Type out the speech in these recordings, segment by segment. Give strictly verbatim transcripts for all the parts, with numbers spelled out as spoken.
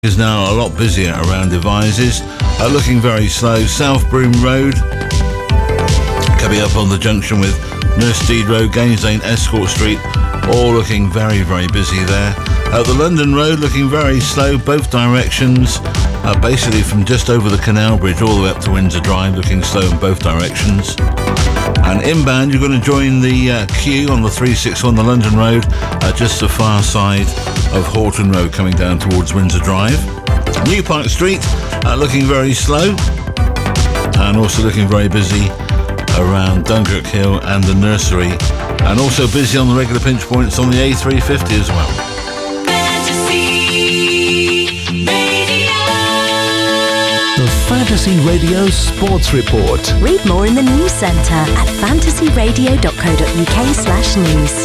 Is now a lot busier around Devizes, uh, looking very slow. South Broom Road coming up on the junction with Nursteed Road, Gainsdale, Escort Street, all looking very, very busy there. Uh, the London Road looking very slow, both directions, uh, basically from just over the Canal Bridge all the way up to Windsor Drive, looking slow in both directions. And inbound, you're going to join the uh, queue on the three sixty-one, the London Road, uh, just the far side of Horton Road coming down towards Windsor Drive. New Park Street uh, looking very slow and also looking very busy around Dunkirk Hill and the Nursery, and also busy on the regular pinch points on the A three fifty as well. The Fantasy Radio Sports Report. Read more in the news centre at fantasyradio.co.uk slash news.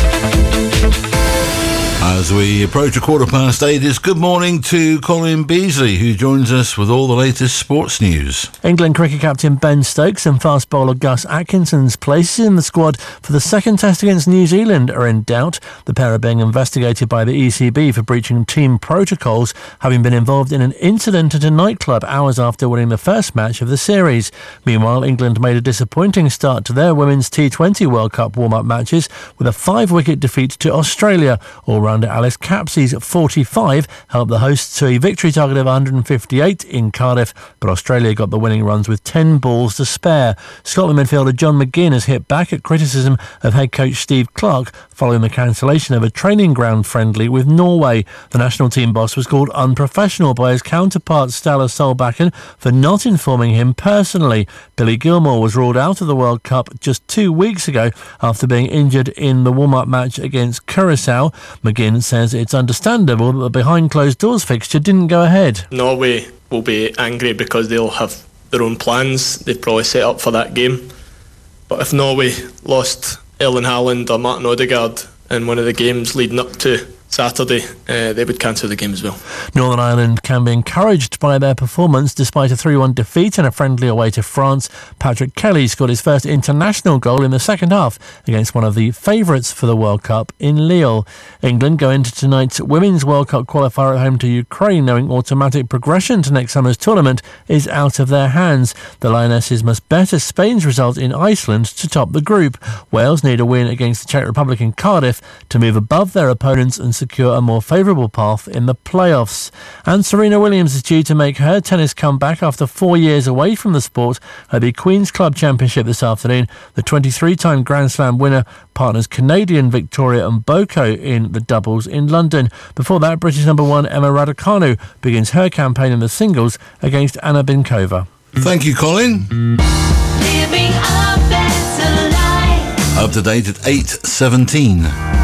As we approach a quarter past eight, it's good morning to Colin Beasley, who joins us with all the latest sports news. England cricket captain Ben Stokes and fast bowler Gus Atkinson's places in the squad for the second test against New Zealand are in doubt. The pair are being investigated by the E C B for breaching team protocols, having been involved in an incident at a nightclub hours after winning the first match of the series. Meanwhile, England made a disappointing start to their Women's T twenty World Cup warm-up matches with a five-wicket defeat to Australia. All-rounder Alice Capsey's forty-five helped the hosts to a victory target of one hundred fifty-eight in Cardiff, but Australia got the winning runs with ten balls to spare. Scotland midfielder John McGinn has hit back at criticism of head coach Steve Clarke following the cancellation of a training ground friendly with Norway. The national team boss was called unprofessional by his counterpart Stella Solbakken for not informing him personally. Billy Gilmore was ruled out of the World Cup just two weeks ago after being injured in the warm-up match against Curaçao. McGinn says it's understandable that the behind-closed-doors fixture didn't go ahead. Norway will be angry because they'll have their own plans they've probably set up for that game. But if Norway lost Erling Haaland or Martin Odegaard in one of the games leading up to Saturday, uh, they would cancel the game as well. Northern Ireland can be encouraged by their performance despite a three one defeat in a friendly away to France. Patrick Kelly scored his first international goal in the second half against one of the favourites for the World Cup in Lille. England go into tonight's Women's World Cup qualifier at home to Ukraine, knowing automatic progression to next summer's tournament is out of their hands. The Lionesses must better Spain's result in Iceland to top the group. Wales need a win against the Czech Republic in Cardiff to move above their opponents and secure a more favourable path in the playoffs. And Serena Williams is due to make her tennis comeback after four years away from the sport at the Queen's Club Championship this afternoon. The twenty-three-time Grand Slam winner partners Canadian Victoria Mboko in the doubles in London. Before that, British number one Emma Raducanu begins her campaign in the singles against Anna Binkova. Thank you, Colin. Living a better life. Up to date at eight seventeen.